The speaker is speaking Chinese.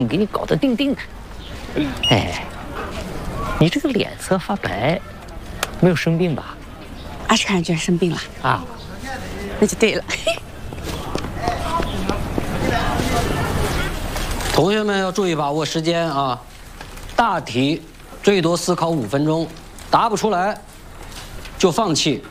给你搞得定定的。哎，你这个脸色发白，没有生病吧？ 阿川居然生病了啊， 那就对了。 同学们要注意把握时间啊！大题最多思考5分钟，答不出来就放弃。